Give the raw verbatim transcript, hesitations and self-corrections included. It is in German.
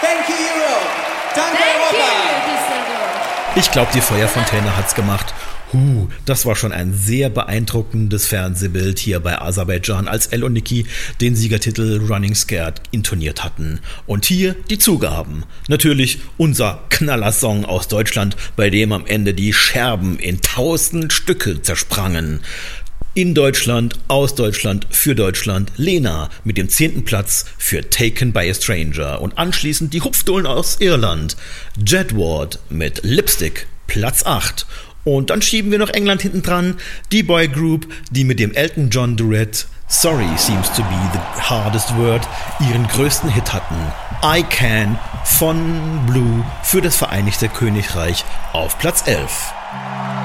Thank you, Europe. Danke, Thank Europa. you, Düsseldorf. Ich glaube, die Feuerfontäne hat's gemacht. Huh, das war schon ein sehr beeindruckendes Fernsehbild hier bei Aserbaidschan, als Elle und Niki den Siegertitel Running Scared intoniert hatten. Und hier die Zugaben. Natürlich unser Knallersong aus Deutschland, bei dem am Ende die Scherben in tausend Stücke zersprangen. In Deutschland, aus Deutschland, für Deutschland, Lena mit dem zehnten Platz für Taken by a Stranger und anschließend die Hupfdohlen aus Irland. Jedward mit Lipstick, Platz acht. Und dann schieben wir noch England hinten dran, die Boy Group, die mit dem Elton John Duett Sorry Seems to Be the Hardest Word ihren größten Hit hatten. I Can von Blue für das Vereinigte Königreich auf Platz elf.